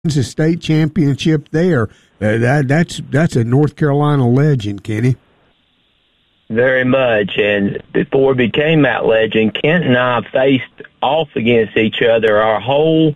wins a state championship there. That's a North Carolina legend, Kenny. Very much. And before he became that legend, Kent and I faced off against each other our whole